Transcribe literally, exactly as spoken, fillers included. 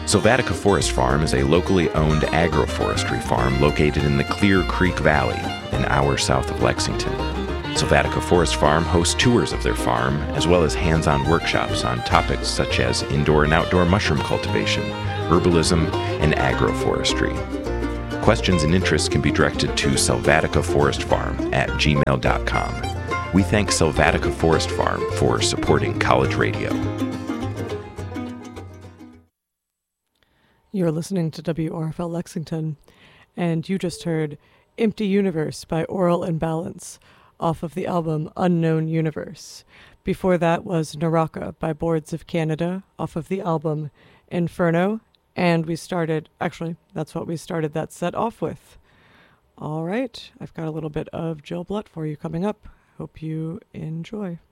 Sylvatica Forest Farm is a locally owned agroforestry farm located in the Clear Creek Valley, an hour south of Lexington. Sylvatica Forest Farm hosts tours of their farm, as well as hands-on workshops on topics such as indoor and outdoor mushroom cultivation, herbalism, and agroforestry. Questions and interests can be directed to sylvatica forest farm at gmail dot com. We thank Sylvatica Forest Farm for supporting College Radio. You're listening to W R F L Lexington, and you just heard Empty Universe by Oral Imbalance off of the album Unknown Universe. Before that was Naraka by Boards of Canada off of the album Inferno, and we started, actually, that's what we started that set off with. All right, I've got a little bit of Jill Blutt for you coming up. Hope you enjoy.